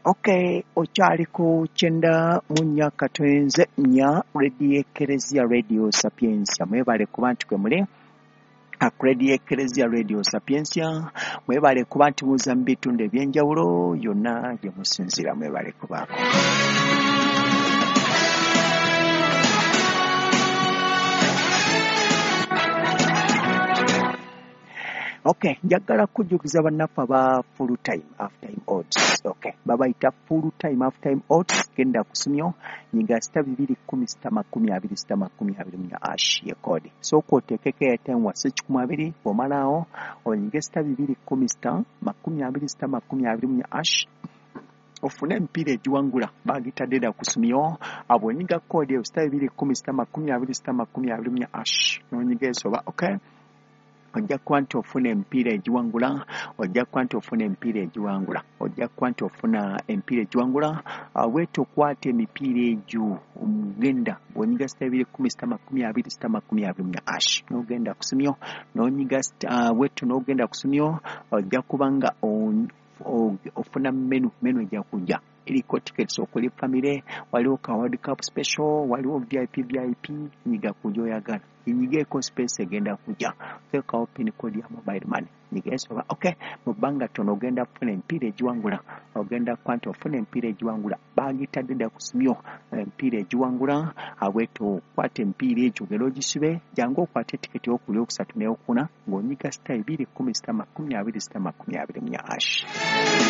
Okay, okyali ku kyenda mu nnya katwenze nnya Radio Eklezia Radio Sapiensia. Mwebale kuba nti kwe muli ku Radio Eklezia Radio Sapiensia. Mwebale kuba nti muza mu bitundu eby'enjawulo yonna gye musinzira, mwebale kubaako. Okay, njagala kujjukiza bannaffe aba full time half time odds. Okay, babayita full time half time odds. Genda kusumyo nyiga sita 210 ash ye kodi. So ko tekeke yatenwa 12 bomalao onyiga sita 210 ash. Ofune empira egiwangula bagitadde kusumyo abo nyiga kodi ya sita 210 ash. Nonyiga esoba, okay? Ojja kwanti ofuna empira egiwangula, ojja kwanti ofuna empira egiwangula, ojja kwanti ofuna empira egiwangula, wetu kwate emipiira egyo omugenda bwonyiga sita 210 ash n'ogenda kusumyo n'onyiga wetu n'ogenda kusumyo ojja kubanga ofuna menu ejja kujja iliko tickets okuli family, waliwo ka World Cup special, waliwo VIP nyiga kujoyagala inyigeeko space egenda kujja teka pin code ya mobile money nyiga esoba, okay? Mubanga tono ogenda kufuna empira egiwangula, ogenda kwanti ofuna empira egiwangula bagitadde kusumyo empira egiwangula aweto kwate empira egyo gero gisibe jangu okwate ticket okuli okusatu ne okuna ng'onyiga sita 210 ash.